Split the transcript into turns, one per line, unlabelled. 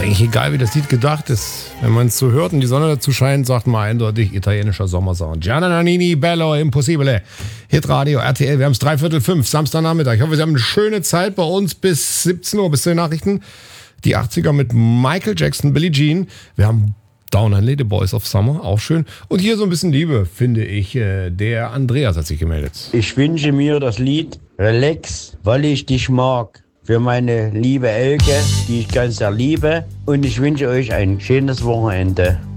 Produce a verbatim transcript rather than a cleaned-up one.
eigentlich egal, wie das Lied gedacht ist. Wenn man es so hört und die Sonne dazu scheint, sagt man eindeutig italienischer Sommersound. Gianna Nannini, Bello, Impossibile. Hitradio, R T L, wir haben es dreiviertel fünf, Samstagnachmittag. Ich hoffe, Sie haben eine schöne Zeit bei uns bis siebzehn Uhr, bis zu den Nachrichten. Die achtziger mit Michael Jackson, Billie Jean. Wir haben Down and Lady Boys of Summer, auch schön. Und hier so ein bisschen Liebe, finde ich. Der Andreas hat sich gemeldet.
Ich wünsche mir das Lied Relax, weil ich dich mag. Für meine liebe Elke, die ich ganz sehr liebe. Und ich wünsche euch ein schönes Wochenende.